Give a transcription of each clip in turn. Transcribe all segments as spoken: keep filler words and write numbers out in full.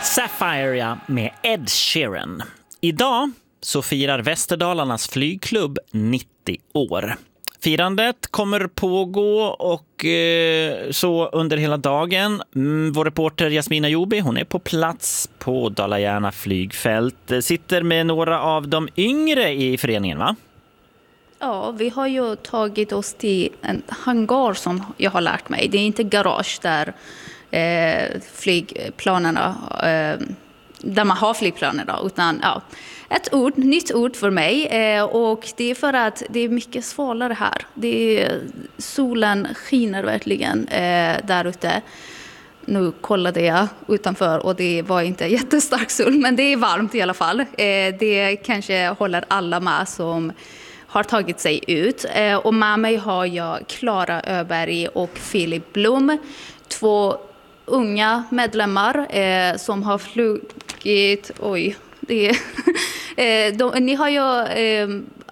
Sapphire ja, med Ed Sheeran. Idag så firar Västerdalarnas flygklubb nittio år. Firandet kommer pågå och eh, så under hela dagen. Mm, vår reporter Jasmina Jobi, hon är på plats på Dala-Järna flygfält. Sitter med några av de yngre i föreningen, va? Ja, vi har ju tagit oss till en hangar som jag har lärt mig. Det är inte garage där eh, flygplanerna, eh, där man har flygplanerna, utan ja, ett ord, nytt ord för mig. Eh, och det är för att det är mycket svalare här. Det är, solen skiner verkligen eh, där ute. Nu kollade jag utanför och det var inte jättestark sol, men det är varmt i alla fall. Eh, det kanske håller alla med som har tagit sig ut. Eh, och med mig har jag Klara Öberg och Filip Blom, två unga medlemmar eh, som har flugit. Oj, det är, eh, de, ni har ju eh,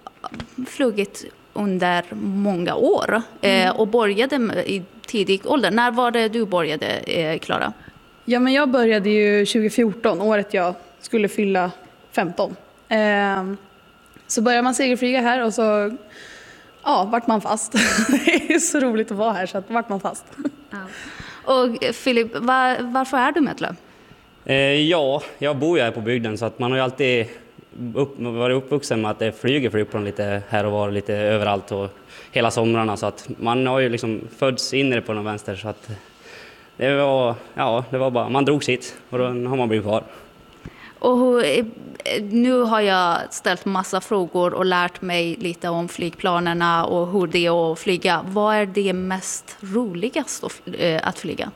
flugit under många år eh, och började i tidig ålder. När var det du började, eh, Klara? Ja, men jag började ju tjugo fjorton, året jag skulle fylla femton. Eh, Så började man segelflyga här och så ja, vart man fast. Det är så roligt att vara här så att vart man fast. Ja. Och Filip, var, varför är du medlem? Eh, ja, jag bor ju här på bygden så att man har ju alltid upp, varit uppvuxen med att det flyger flygplan lite här och var, lite överallt och hela somrarna, så att man har ju liksom fötts in i det på någon vänster, så att det var, ja, det var bara, man drog sitt och då har man blivit kvar. Och hur, nu har jag ställt massa frågor och lärt mig lite om flygplanerna och hur det är att flyga. Vad är det mest roligast att flyga?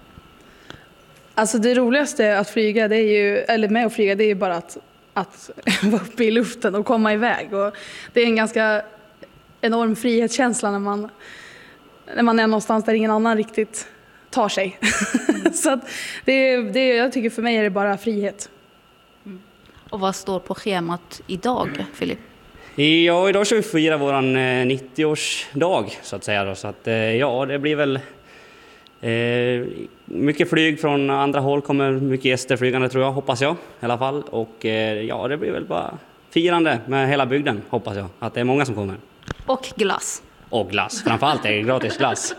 Alltså det roligaste att flyga, det är ju, eller med att flyga, det är ju bara att, att vara uppe i luften och komma iväg. Och det är en ganska enorm frihetskänsla när man, när man är någonstans där ingen annan riktigt tar sig. Mm. Så att det, det, jag tycker för mig är det bara frihet. Och vad står på schemat idag, Filip? Ja, idag ska vi fira våran nittio-årsdag så att säga. Då. Så att, ja, det blir väl eh, mycket flyg från andra håll, kommer mycket gäster flygande tror jag, hoppas jag i alla fall. Och eh, ja, det blir väl bara firande med hela bygden, hoppas jag. Att det är många som kommer. Och glass. Och glass, framförallt är det gratis glass.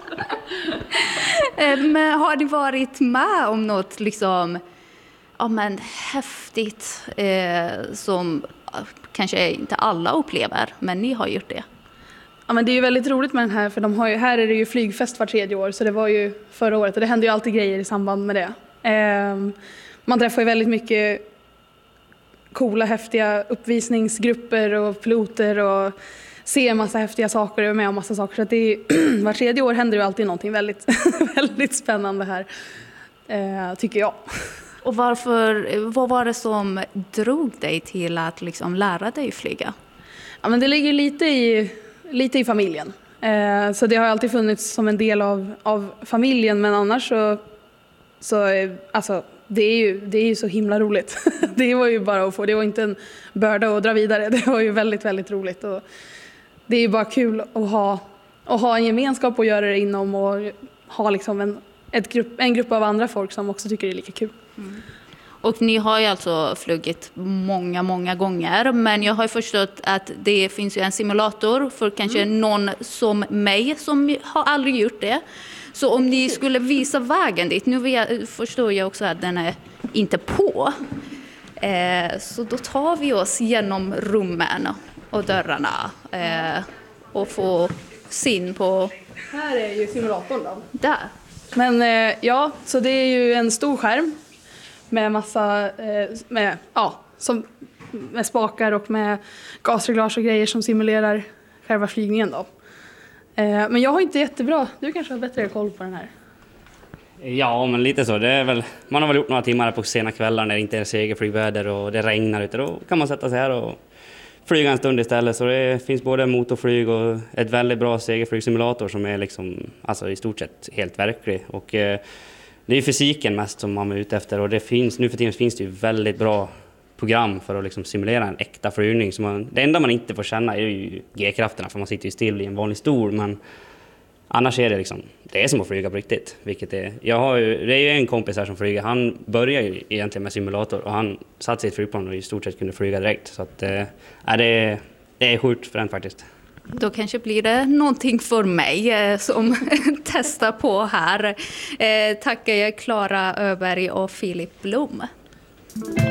Men har ni varit med om något liksom... Ja, men häftigt eh, som kanske inte alla upplever, men ni har gjort det. Ja, men det är ju väldigt roligt med den här, för de har ju, här är det ju flygfest var tredje år, så det var ju förra året och det händer ju alltid grejer i samband med det. Eh, man träffar ju väldigt mycket coola, häftiga uppvisningsgrupper och piloter och ser massa häftiga saker och är med om massa saker, så att det är, var tredje år händer ju alltid någonting väldigt, väldigt spännande här, eh, tycker jag. Och varför, vad var det som drog dig till att liksom lära dig flyga? Ja, men det ligger lite i, lite i familjen. Eh, så det har alltid funnits som en del av, av familjen, men annars så, så alltså, det är ju, det är ju så himla roligt. Det var ju bara att få, det var inte en börda att dra vidare. Det var ju väldigt, väldigt roligt. Och det är ju bara kul att ha, att ha en gemenskap och göra det inom och ha liksom en, ett grupp, en grupp av andra folk som också tycker det är lika kul. Mm. Och ni har ju alltså flugit många, många gånger, men jag har förstått att det finns ju en simulator för kanske mm. någon som mig som har aldrig gjort det. Så om ni skulle visa vägen dit, nu vet, förstår jag också att den är inte på, eh, så då tar vi oss genom rummen och dörrarna eh, och får syn på... Här är ju simulatorn då. Där. Men eh, ja, så det är ju en stor skärm med massa eh, med, ja, som, med spakar och med gasreglage och grejer som simulerar själva flygningen då. Eh, men jag har inte jättebra, du kanske har bättre koll på den här. Ja, men lite så. Det är väl, man har väl gjort några timmar på sena kvällar när det inte är segelflygväder och det regnar ute. Då kan man sätta sig här och flyga en stund istället. Så det finns både motorflyg och ett väldigt bra segelflygsimulator som är liksom, alltså i stort sett helt verklig. Och eh, det är fysiken mest som man är ute efter, och det finns, nu för tiden finns det ju väldigt bra program för att liksom simulera en äkta flygning. Så man, det enda man inte får känna är ju G-krafterna, för man sitter ju still i en vanlig stol, men annars är det liksom, det är som att flyga på riktigt. Vilket är, jag har ju, det är ju en kompis här som flyger, han börjar ju egentligen med simulator och han satt sig i ett flygplan och i stort sett kunde flyga direkt. Så att, äh, det, är, det är sjukt fränt faktiskt. Då kanske blir det någonting för mig eh, som testar på här. Eh, tackar jag Klara Öberg och Filip Blom.